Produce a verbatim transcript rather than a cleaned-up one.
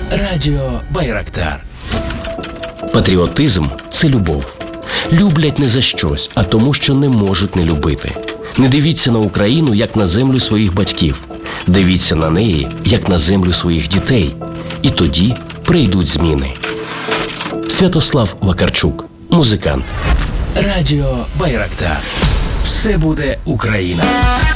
Радіо Байрактар. Патріотизм – це любов. Люблять не за щось, а тому, що не можуть не любити. Не дивіться на Україну, як на землю своїх батьків. Дивіться на неї, як на землю своїх дітей. І тоді прийдуть зміни. Святослав Вакарчук, музикант. Радіо Байрактар. Все буде Україна.